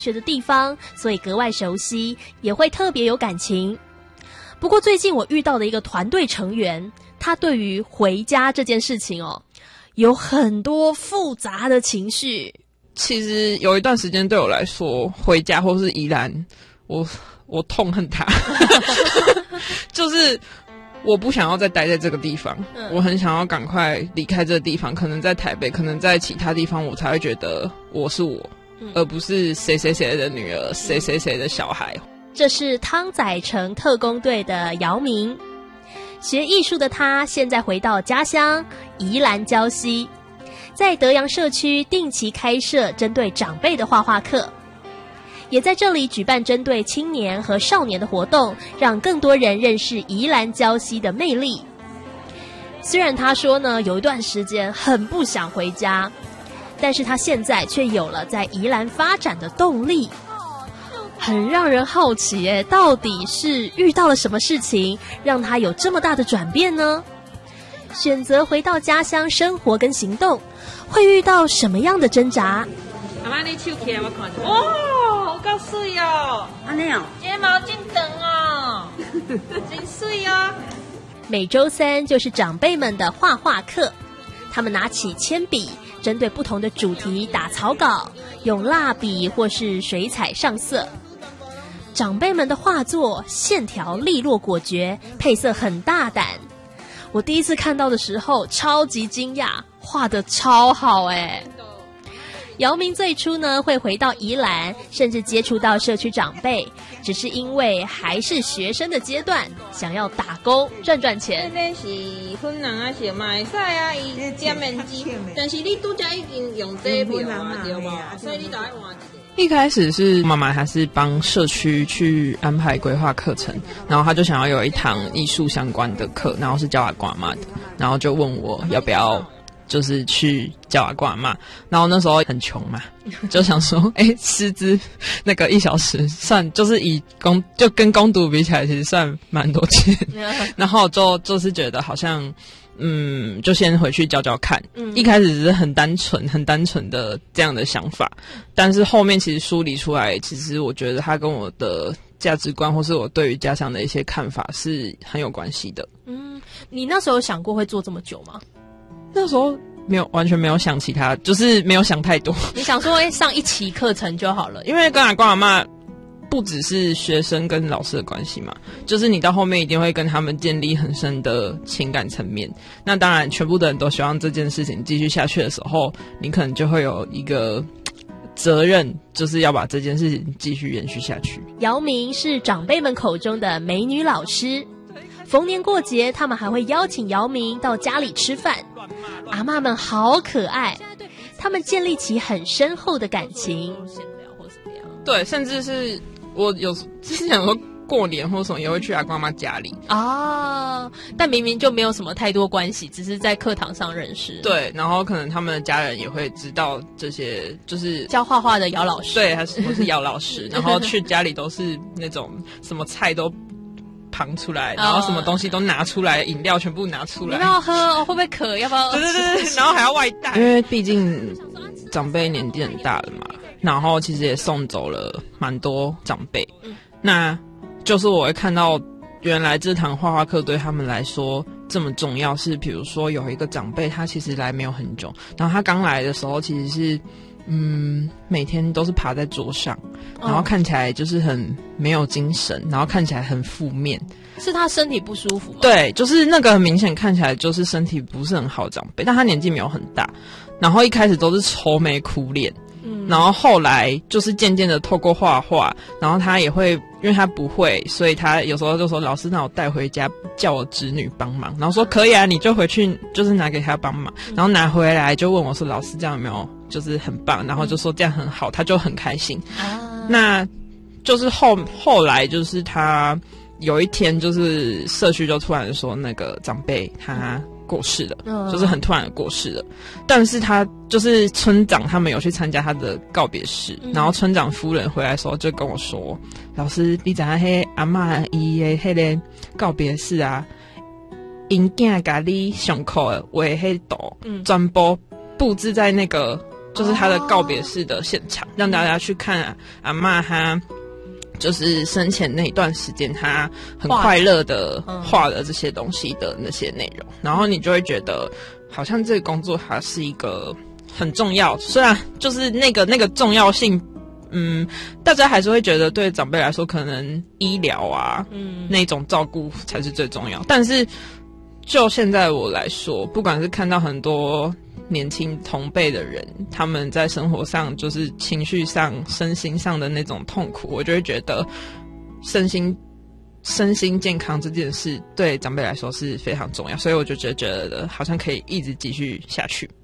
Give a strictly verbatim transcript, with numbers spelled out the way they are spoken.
学的地方，所以格外熟悉，也会特别有感情。不过最近我遇到的一个团队成员，他对于回家这件事情哦，有很多复杂的情绪。 其实有一段时间对我来说，回家或是宜兰，我我痛恨它，就是我不想要再待在这个地方，嗯、我很想要赶快离开这个地方。可能在台北，可能在其他地方，我才会觉得我是我。而不是谁谁谁的女儿，谁谁谁的小孩。 这是汤仔城特工队的姚明，学艺术的他现在回到家乡宜兰礁溪，在德阳社区定期开设针对长辈的画画课，也在这里举办针对青年和少年的活动，让更多人认识宜兰礁溪的魅力。虽然他说呢，有一段时间很不想回家，但是他现在却有了在宜兰发展的动力，很让人好奇耶，到底是遇到了什么事情让他有这么大的转变呢？选择回到家乡生活跟行动，会遇到什么样的挣扎？ 阿妈，你手起来我看一下。哇，好够水哦！ 安尼哦， 睫毛真长哦，真水哦。 每周三就是长辈们的画画课，他们拿起铅笔，针对不同的主题打草稿，用蜡笔或是水彩上色。长辈们的画作线条利落果决，配色很大胆。我第一次看到的时候超级惊讶，画得超好耶。姚明最初呢会回到宜兰，甚至接触到社区长辈，只是因为还是学生的阶段，想要打工赚赚钱。 这是粉人啊，是嘛会使啊，伊减面积，但是你拄则已经用这个票啊，对吧？所以你就要换一个。 一开始是妈妈还是帮社区去安排规划课程，然后她就想要有一堂艺术相关的课，然后是教阿公阿嬷的，然后就问我要不要就是去教阿公阿嬷，然后那时候很穷嘛，就想说哎、欸，师资那个一小时算就是以工就跟工读比起来其实算蛮多钱，然后就就是觉得好像嗯，就先回去教教看。嗯，一开始只是很单纯、很单纯的这样的想法，但是后面其实梳理出来，其实我觉得他跟我的价值观，或是我对于家乡的一些看法是很有关系的。 嗯，你那时候想过会做这么久吗？ 那时候没有，完全没有想其他，就是没有想太多。 你想说，哎，上一期课程就好了， 因为跟阿公阿嬷不只是学生跟老师的关系嘛，就是你到后面一定会跟他们建立很深的情感层面。那当然，全部的人都希望这件事情继续下去的时候，你可能就会有一个责任，就是要把这件事情继续延续下去。 姚明是长辈们口中的美女老师，逢年过节，他们还会邀请姚明到家里吃饭。阿嬷们好可爱，他们建立起很深厚的感情。 对，甚至是我有之前想说过年或什么也会去阿公阿嬷家里啊，但明明就没有什么太多关系，只是在课堂上认识。 对，然后可能他们的家人也会知道这些，就是教画画的姚老师， 对，还是我是姚老师，然后去家里都是那种什么菜都旁出来，然后什么东西都拿出来，饮料全部拿出来。 你要喝、哦，会不会渴？要不要？ 对对对对，然后还要外带，因为毕竟长辈年纪很大了嘛，然后其实也送走了蛮多长辈。嗯，那就是我会看到，原来这堂画画课对他们来说这么重要，是比如说有一个长辈，他其实来没有很久，然后他刚来的时候其实是嗯每天都是爬在桌上，然后看起来就是很没有精神，然后看起来很负面。 是他身体不舒服吗？ 对，就是那个很明显看起来就是身体不是很好的长辈，但他年纪没有很大，然后一开始都是愁眉苦脸。嗯，然后后来就是渐渐的透过画画，然后他也会，因为他不会，所以他有时候就说老师让我带回家叫我侄女帮忙，然后说可以啊，你就回去就是拿给他帮忙，然后拿回来就问我说老师这样有没有就是很棒，然后就说这样很好，他就很开心。啊，那就是后后来就是他有一天就是社区就突然说那个长辈他过世了，嗯，就是很突然的过世了。但是他就是村长他们有去参加他的告别式，嗯，然后村长夫人回来的时候就跟我说，老师你知道那阿嬷伊的那个告别式啊，因囝把你上课的画那图全部布置在那个就是他的告别式的现场，让大家去看啊阿嬷她就是生前那一段时间，她很快乐的画了这些东西的那些内容，然后你就会觉得好像这个工作它是一个很重要，虽然就是那个那个重要性。嗯，大家还是会觉得对长辈来说，可能医疗啊，嗯，那种照顾才是最重要。但是就现在我来说，不管是看到很多年轻同辈的人，他们在生活上就是情绪上、身心上的那种痛苦，我就会觉得身心身心健康这件事对长辈来说是非常重要，所以我就觉得觉得好像可以一直继续下去。